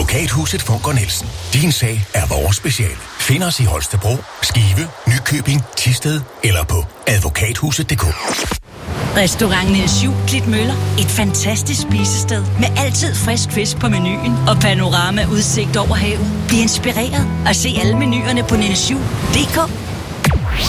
Advokathuset Funker Nielsen. Din sag er vores speciale. Find os i Holstebro, Skive, Nykøbing, Thisted eller på advokathuset.dk. Restaurant Niels Juel, Klitmøller. Et fantastisk spisested med altid frisk fisk på menuen og panorama udsigt over havet. Bliv inspireret og se alle menuerne på nielsjuel.dk.